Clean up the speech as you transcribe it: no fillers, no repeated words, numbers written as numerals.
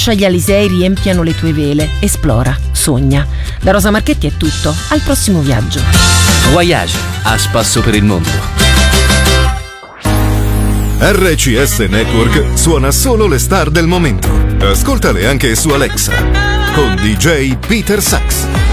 Lascia gli Alisei riempiano le tue vele. Esplora, sogna. Da Rosa Marchetti è tutto. Al prossimo viaggio. Voyage, a spasso per il mondo. RCS Network suona solo le star del momento. Ascoltale anche su Alexa con DJ Peter Sachs.